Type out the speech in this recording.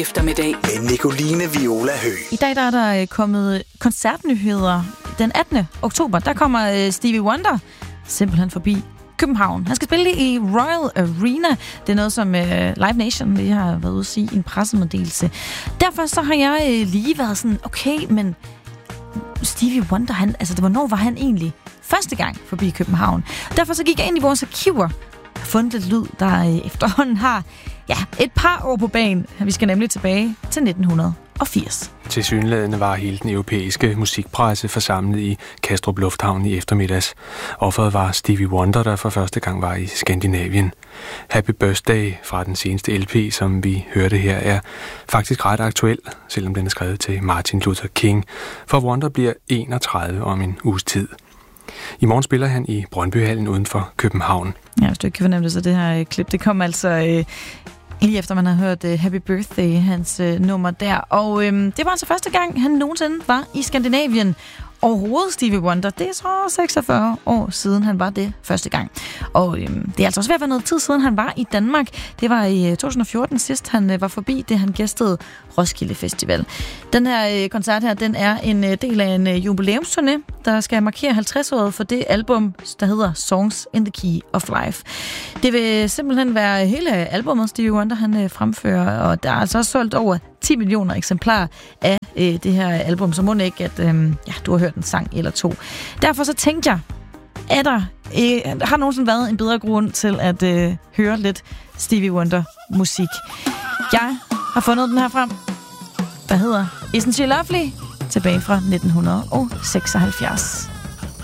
eftermiddag med Nicoline Viola Høgh. I dag der er der kommet koncertnyheder. Den 18. oktober, der kommer Stevie Wonder simpelthen forbi København. Han skal spille i Royal Arena. Det er noget, som Live Nation lige har været ude at sige i en pressemeddelelse. Derfor så har jeg lige været sådan, okay, men Stevie Wonder, hvornår var han egentlig første gang forbi København? Derfor så gik jeg ind i vores arkiver og fundet lidt lyd, der efterhånden har et par år på banen. Vi skal nemlig tilbage til 1980. Tilsyneladende var hele den europæiske musikpresse forsamlet i Kastrup Lufthavn i eftermiddags. Offeret var Stevie Wonder, der for første gang var i Skandinavien. Happy Birthday fra den seneste LP, som vi hørte her, er faktisk ret aktuel, selvom den er skrevet til Martin Luther King, for Wonder bliver 31 om en uges tid. I morgen spiller han i Brøndbyhallen uden for København. Ja, hvis du ikke kan fornemme det, så det her klip, det kom altså lige efter man har hørt Happy Birthday, hans nummer der. Og det var altså første gang, han nogensinde var i Skandinavien. Overhovedet Stevie Wonder, det er så 46 år siden, han var det første gang. Og det er altså også ved at være noget tid siden, han var i Danmark. Det var i 2014 sidst, han var forbi, det han gæstede Roskilde Festival. Den her koncert her, den er en del af en jubilæumsturné, der skal markere 50-året for det album, der hedder Songs in the Key of Life. Det vil simpelthen være hele albumet, Stevie Wonder han fremfører, og der er altså også solgt over 10 millioner eksemplarer af det her album, så må det ikke, at du har hørt en sang eller to. Derfor så tænkte jeg, har nogensinde været en bedre grund til at høre lidt Stevie Wonder musik. Jeg har fundet den her frem, der hedder Isn't She Lovely, tilbage fra 1976.